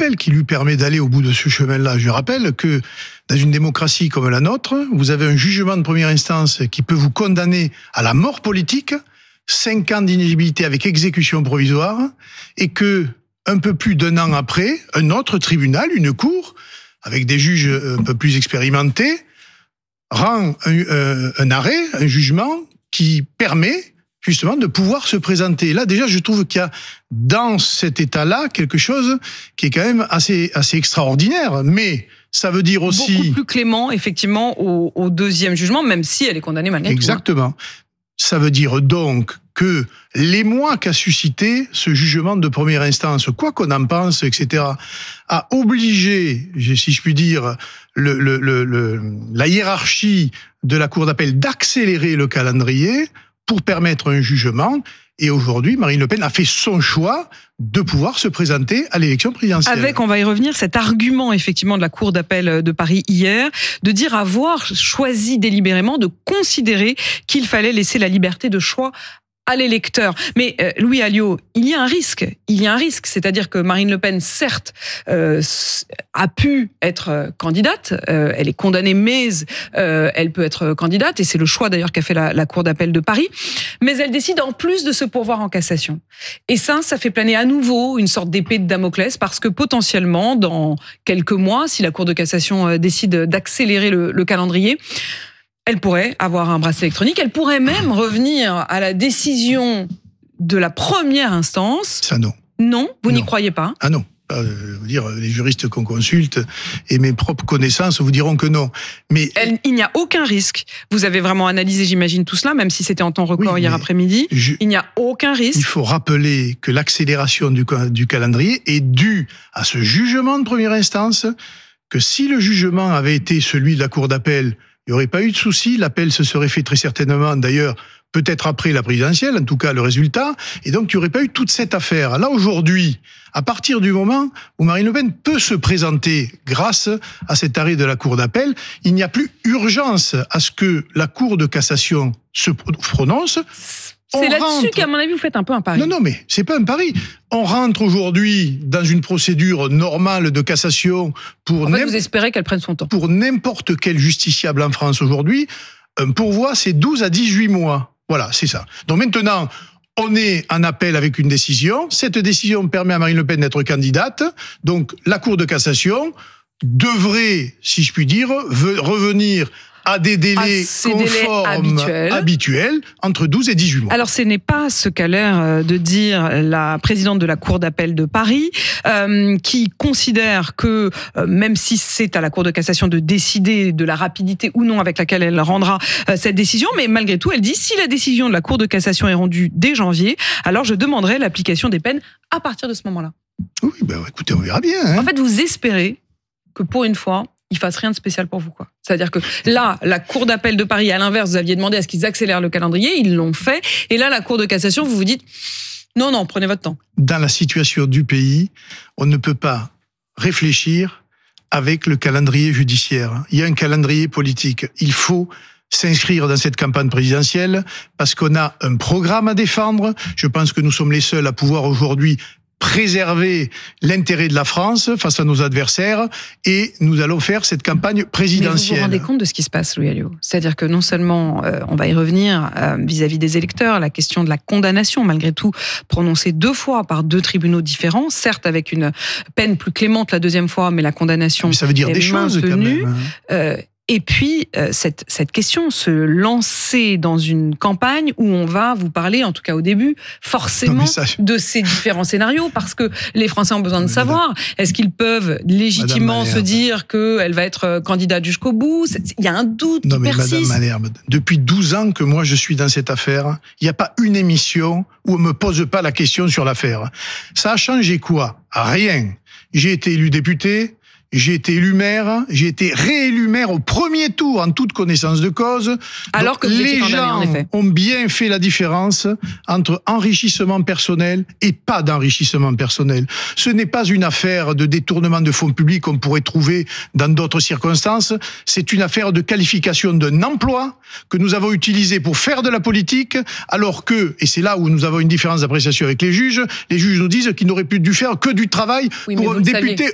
d'appel qui lui permet d'aller au bout de ce chemin-là. Je rappelle que dans une démocratie comme la nôtre, vous avez un jugement de première instance qui peut vous condamner à la mort politique, 5 ans d'inéligibilité avec exécution provisoire, et que, un peu plus d'1 an après, un autre tribunal, une cour, avec des juges un peu plus expérimentés, rend un arrêt, un jugement qui permet justement de pouvoir se présenter. Là, déjà, je trouve qu'il y a dans cet état-là quelque chose qui est quand même assez extraordinaire. Mais ça veut dire aussi... Beaucoup plus clément, effectivement, au deuxième jugement, même si elle est condamnée malgré tout. Exactement. Ça veut dire donc que l'émoi qu'a suscité ce jugement de première instance, quoi qu'on en pense, etc., a obligé, si je puis dire, la hiérarchie de la Cour d'appel d'accélérer le calendrier pour permettre un jugement. Et aujourd'hui, Marine Le Pen a fait son choix de pouvoir se présenter à l'élection présidentielle. Avec, on va y revenir, cet argument effectivement de la Cour d'appel de Paris hier, de dire avoir choisi délibérément de considérer qu'il fallait laisser la liberté de choix à l'électeur. Mais Louis Alliot, il y a un risque. C'est-à-dire que Marine Le Pen, certes, a pu être candidate. Elle est condamnée, mais elle peut être candidate. Et c'est le choix d'ailleurs qu'a fait la Cour d'appel de Paris. Mais elle décide en plus de se pourvoir en cassation. Et ça fait planer à nouveau une sorte d'épée de Damoclès, parce que potentiellement, dans quelques mois, si la Cour de cassation décide d'accélérer le calendrier, elle pourrait avoir un bracelet électronique, elle pourrait même revenir à la décision de la première instance. Ça, non. Non, vous n'y croyez pas? Ah non. Les juristes qu'on consulte et mes propres connaissances vous diront que non. Mais il n'y a aucun risque. Vous avez vraiment analysé, j'imagine, tout cela, même si c'était en temps record hier après-midi. Il n'y a aucun risque. Il faut rappeler que l'accélération du calendrier est due à ce jugement de première instance, que si le jugement avait été celui de la Cour d'appel, il n'y aurait pas eu de souci, l'appel se serait fait très certainement, d'ailleurs, peut-être après la présidentielle, en tout cas le résultat, et donc il n'y aurait pas eu toute cette affaire. Là, aujourd'hui, à partir du moment où Marine Le Pen peut se présenter grâce à cet arrêt de la Cour d'appel, il n'y a plus urgence à ce que la Cour de cassation se prononce. C'est là-dessus qu'à mon avis, vous faites un peu un pari. Non, mais c'est pas un pari. On rentre aujourd'hui dans une procédure normale de cassation pour... vous espérez qu'elle prenne son temps. Pour n'importe quel justiciable en France aujourd'hui, un pourvoi, c'est 12 à 18 mois. Voilà, c'est ça. Donc maintenant, on est en appel avec une décision. Cette décision permet à Marine Le Pen d'être candidate. Donc la Cour de cassation devrait, si je puis dire, revenir à des délais conformes habituels, entre 12 et 18 mois. Alors, ce n'est pas ce qu'a l'air de dire la présidente de la Cour d'appel de Paris, qui considère que, même si c'est à la Cour de cassation de décider de la rapidité ou non avec laquelle elle rendra cette décision, mais malgré tout, elle dit, si la décision de la Cour de cassation est rendue dès janvier, alors je demanderai l'application des peines à partir de ce moment-là. Oui, écoutez, on verra bien. Hein. En fait, vous espérez que pour une fois, il fasse rien de spécial pour vous, quoi. C'est-à-dire que là, la Cour d'appel de Paris, à l'inverse, vous aviez demandé à ce qu'ils accélèrent le calendrier, ils l'ont fait. Et là, la Cour de cassation, vous vous dites, non, prenez votre temps. Dans la situation du pays, on ne peut pas réfléchir avec le calendrier judiciaire. Il y a un calendrier politique. Il faut s'inscrire dans cette campagne présidentielle parce qu'on a un programme à défendre. Je pense que nous sommes les seuls à pouvoir aujourd'hui préserver l'intérêt de la France face à nos adversaires, et nous allons faire cette campagne présidentielle. Mais vous vous rendez compte de ce qui se passe, Louis Alliot? C'est-à-dire que non seulement, on va y revenir vis-à-vis des électeurs, la question de la condamnation, malgré tout, prononcée 2 fois par 2 tribunaux différents, certes avec une peine plus clémente la 2e fois, mais la condamnation ça veut dire des choses quand même. Et puis, cette question, se lancer dans une campagne où on va vous parler, en tout cas au début, forcément de ces différents scénarios, parce que les Français ont besoin de savoir, est-ce qu'ils peuvent légitimement se dire qu'elle va être candidate jusqu'au bout? Il y a un doute qui persiste. Madame Malherbe, depuis 12 ans que moi je suis dans cette affaire, il n'y a pas une émission où on ne me pose pas la question sur l'affaire. Ça a changé quoi? Rien. J'ai été élu député, j'ai été élu maire, j'ai été réélu maire au premier tour en toute connaissance de cause. Alors que les gens ont bien fait la différence entre enrichissement personnel et pas d'enrichissement personnel. Ce n'est pas une affaire de détournement de fonds publics qu'on pourrait trouver dans d'autres circonstances. C'est une affaire de qualification d'un emploi que nous avons utilisé pour faire de la politique, alors que, et c'est là où nous avons une différence d'appréciation avec les juges nous disent qu'ils n'auraient pu dû faire que du travail pour un député